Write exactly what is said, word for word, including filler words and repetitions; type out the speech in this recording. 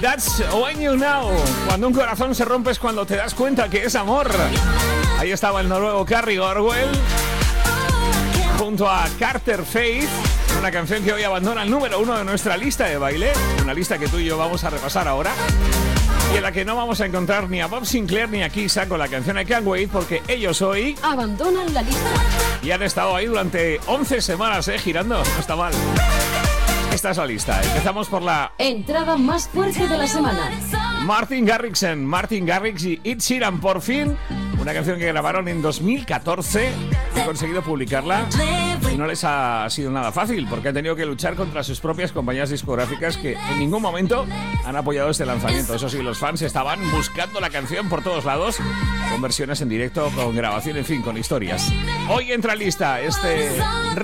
That's when you know. Cuando un corazón se rompe es cuando te das cuenta que es amor. Ahí estaba el noruego Carrie Gorwell junto a Carter Faith, una canción que hoy abandona el número uno de nuestra lista de baile, una lista que tú y yo vamos a repasar ahora, y en la que no vamos a encontrar ni a Bob Sinclair ni a Kisa con la canción I Can't Wait, porque ellos hoy abandonan la lista y han estado ahí durante once semanas, eh, girando. No está mal. Esta es la lista. Empezamos por la entrada más fuerte de la semana. Martin Garrixen, Martin Garrix y Ed Sheeran, por fin. Una canción que grabaron en dos mil catorce. Han conseguido publicarla y no les ha sido nada fácil, porque han tenido que luchar contra sus propias compañías discográficas que en ningún momento han apoyado este lanzamiento. Eso sí, los fans estaban buscando la canción por todos lados, con versiones en directo, con grabación, en fin, con historias. Hoy entra en lista este